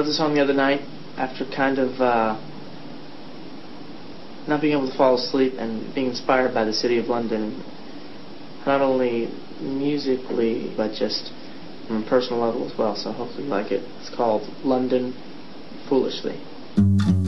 wrote the song the other night after kind of not being able to fall asleep and being inspired by the city of London, not only musically but just on a personal level as well. So hopefully you like it. It's called London Foolishly.